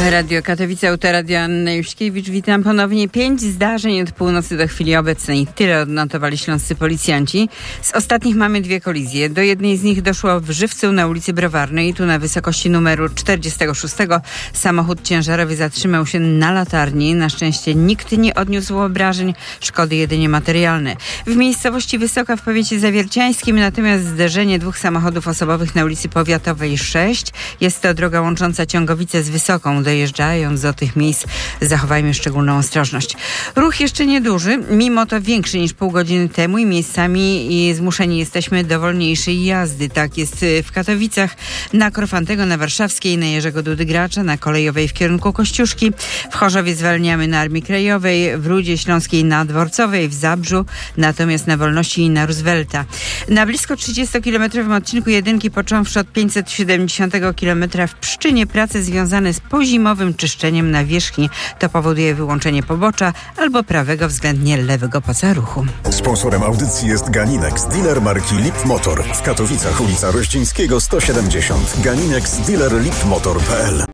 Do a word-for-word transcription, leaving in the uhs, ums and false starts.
Radio Katowice, Autoradio Anna Juśkiewicz. Witam ponownie. Pięć zdarzeń od północy do chwili obecnej. Tyle odnotowali śląscy policjanci. Z ostatnich mamy dwie kolizje. Do jednej z nich doszło w Żywcu na ulicy Browarnej. Tu na wysokości numeru czterdziestego szóstego samochód ciężarowy zatrzymał się na latarni. Na szczęście nikt nie odniósł obrażeń. Szkody jedynie materialne. W miejscowości Wysoka w powiecie zawierciańskim natomiast zderzenie dwóch samochodów osobowych na ulicy Powiatowej sześć. Jest to droga łącząca Ciągowice z Wysoką. Dojeżdżając do tych miejsc zachowajmy szczególną ostrożność. Ruch jeszcze nieduży, mimo to większy niż pół godziny temu i miejscami i zmuszeni jesteśmy do wolniejszej jazdy. Tak jest w Katowicach, na Korfantego, na Warszawskiej, na Jerzego Dudy Gracza, na Kolejowej w kierunku Kościuszki, w Chorzowie zwalniamy na Armii Krajowej, w Rudzie Śląskiej na Dworcowej, w Zabrzu, natomiast na Wolności i na Roosevelta. Na blisko trzydziestokilometrowym odcinku jedynki, począwszy od pięćset siedemdziesiątego kilometra w Pszczynie, prace związane z pozimowym czyszczeniem nawierzchni. To powoduje wyłączenie pobocza albo prawego względnie lewego pasa ruchu. Sponsorem audycji jest Ganinex, dealer marki Lip Motor. W Katowicach ulica Rościńskiego sto siedemdziesiąt. Ganinex, dealer lip motor kropka p l.